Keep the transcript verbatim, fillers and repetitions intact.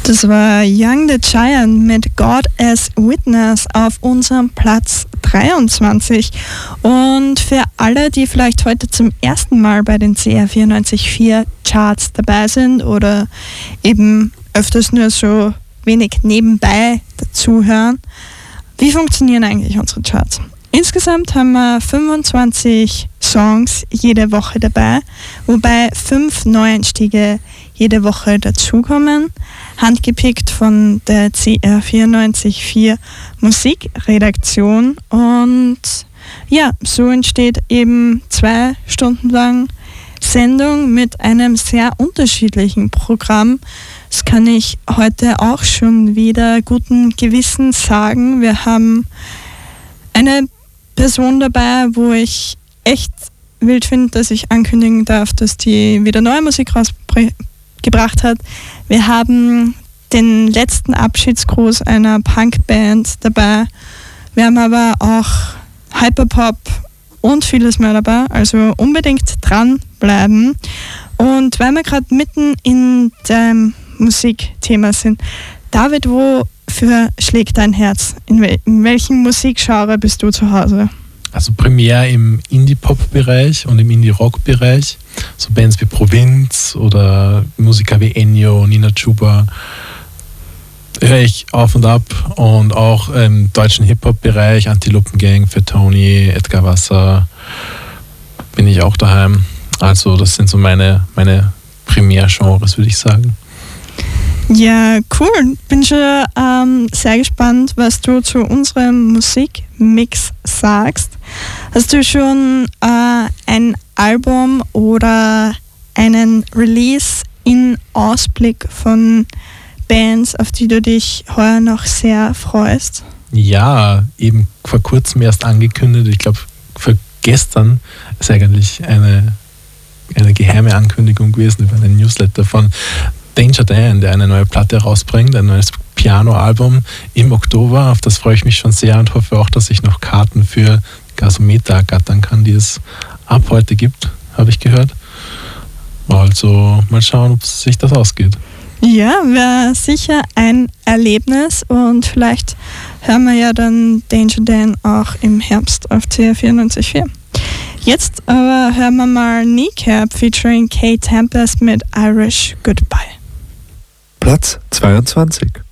Das war Young the Giant mit God as Witness auf unserem Platz dreiundzwanzig. Und für alle, die vielleicht heute zum ersten Mal bei den C R vierundneunzig Komma vier Charts dabei sind oder eben öfters nur so wenig nebenbei dazuhören, wie funktionieren eigentlich unsere Charts? Insgesamt haben wir fünfundzwanzig Songs jede Woche dabei, wobei fünf Neueinstiege jede Woche dazukommen, handgepickt von der C R vierundneunzig Komma vier Musikredaktion. Und ja, so entsteht eben zwei Stunden lang Sendung mit einem sehr unterschiedlichen Programm. Das kann ich heute auch schon wieder guten Gewissens sagen. Wir haben eine Person dabei, wo ich echt wild finde, dass ich ankündigen darf, dass die wieder neue Musik rausgebracht hat. Wir haben den letzten Abschiedsgruß einer Punkband dabei. Wir haben aber auch Hyperpop und vieles mehr dabei, also unbedingt dranbleiben. Und weil wir gerade mitten in dem Musikthema sind, David, wofür schlägt dein Herz? In, wel- in welchem Musikgenre bist du zu Hause? Also primär im Indie-Pop-Bereich und im Indie-Rock-Bereich. So Bands wie Provinz oder Musiker wie Ennio, Nina Chuba höre ich auf und ab. Und auch im deutschen Hip-Hop-Bereich, Antilopen-Gang, für Tony, Edgar Wasser bin ich auch daheim. Also das sind so meine, meine Primärgenres, würde ich sagen. Ja, cool. Bin schon ähm, sehr gespannt, was du zu unserem Musikmix sagst. Hast du schon äh, ein Album oder einen Release in Ausblick von Bands, auf die du dich heuer noch sehr freust? Ja, eben vor kurzem erst angekündigt. Ich glaube, für gestern ist eigentlich eine, eine geheime Ankündigung gewesen über einen Newsletter von Danger Dan, der eine neue Platte rausbringt, ein neues Piano-Album im Oktober. Auf das freue ich mich schon sehr und hoffe auch, dass ich noch Karten für Gasometer ergattern kann, die es ab heute gibt, habe ich gehört. Also mal schauen, ob sich das ausgeht. Ja, wäre sicher ein Erlebnis und vielleicht hören wir ja dann Danger Dan auch im Herbst auf C R vierundneunzig Komma vier. Jetzt aber hören wir mal Kneecap featuring Kate Tempest mit Irish Goodbye. Platz zweiundzwanzig.